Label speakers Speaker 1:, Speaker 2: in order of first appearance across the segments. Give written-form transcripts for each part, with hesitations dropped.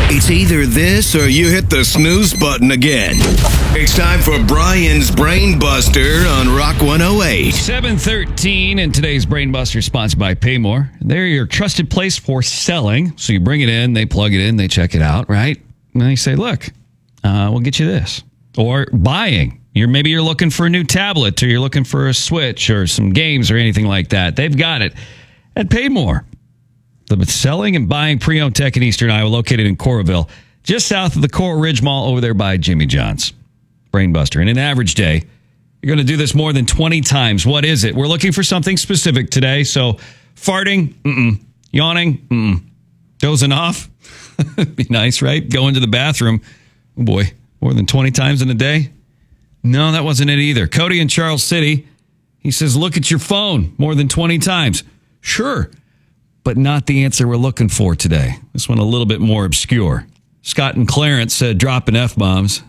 Speaker 1: It's either this or you hit the snooze button again. It's time for Brian's Brain Buster on Rock 108.
Speaker 2: 7:13, and today's Brain Buster sponsored by Paymore. They're your trusted place for selling. So you bring it in, they plug it in, they check it out, right? And they say, look, we'll get you this. Or buying. Maybe you're looking for a new tablet, or you're looking for a Switch or some games or anything like that. They've got it at Paymore. The selling and buying pre-owned tech in Eastern Iowa, located in Coralville, just south of the Coral Ridge Mall over there by Jimmy John's. Brainbuster. In an average day, you're going to do this more than 20 times. What is it? We're looking for something specific today. So farting, yawning, dozing off. Be nice, right? Going to the bathroom. Oh boy, more than 20 times in a day? No, that wasn't it either. Cody in Charles City, he says, look at your phone more than 20 times. Sure. But not the answer we're looking for today. This one a little bit more obscure. Scott and Clarence said dropping F-bombs.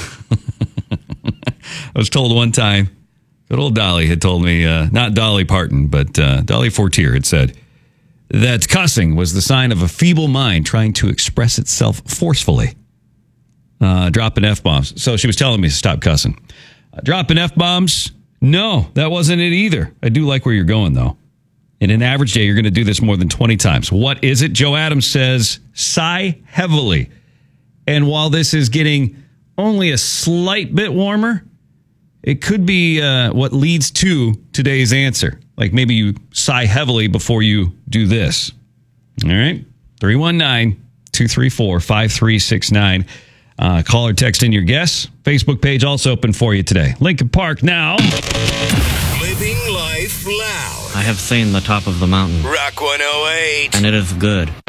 Speaker 2: I was told one time, good old Dolly had told me, not Dolly Parton, but Dolly Fortier had said that cussing was the sign of a feeble mind trying to express itself forcefully. Dropping F-bombs. So she was telling me to stop cussing. Dropping F-bombs? No, that wasn't it either. I do like where you're going, though. In an average day, you're going to do this more than 20 times. What is it? Joe Adams says, sigh heavily. And while this is getting only a slight bit warmer, it could be what leads to today's answer. Like maybe you sigh heavily before you do this. All right? 319-234-5369. Call or text in your guess. Facebook page also open for you today. Lincoln Park now.
Speaker 1: Living life loud.
Speaker 3: I have seen the top of the mountain.
Speaker 1: Rock 108.
Speaker 3: And it is good.